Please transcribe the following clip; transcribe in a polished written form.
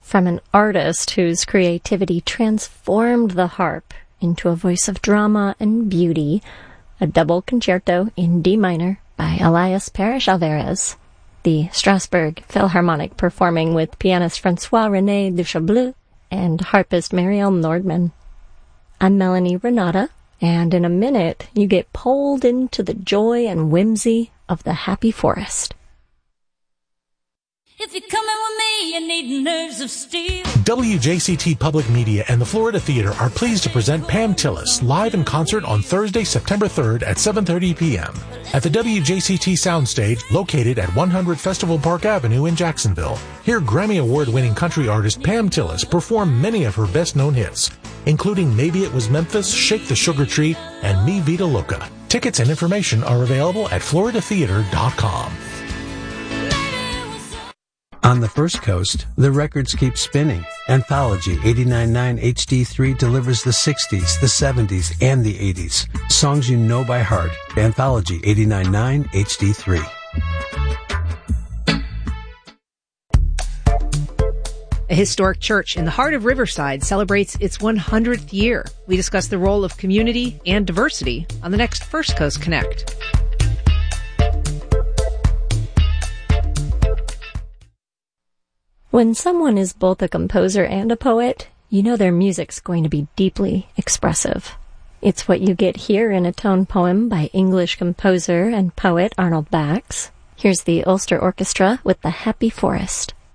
from an artist whose creativity transformed the harp into a voice of drama and beauty, a double concerto in D minor by Elias Parrish Alvarez, the Strasbourg Philharmonic performing with pianist Francois-René Duchableu and harpist Marielle Nordman. I'm Melanie Renata, and in a minute you get pulled into the joy and whimsy of the happy forest. If you're coming with me, you need nerves of steel. WJCT Public Media and the Florida Theater are pleased to present Pam Tillis live in concert on Thursday, September 3rd at 7:30 p.m. at the WJCT Soundstage located at 100 Festival Park Avenue in Jacksonville. Hear Grammy Award-winning country artist Pam Tillis perform many of her best-known hits, including Maybe It Was Memphis, Shake the Sugar Tree, and Mi Vida Loca. Tickets and information are available at floridatheater.com. On the First Coast, the records keep spinning. Anthology 89.9 HD3 delivers the 60s, the 70s, and the 80s. Songs you know by heart. Anthology 89.9 HD3. A historic church in the heart of Riverside celebrates its 100th year. We discuss the role of community and diversity on the next First Coast Connect. When someone is both a composer and a poet, you know their music's going to be deeply expressive. It's what you get here in a tone poem by English composer and poet Arnold Bax. Here's the Ulster Orchestra with The Happy Forest.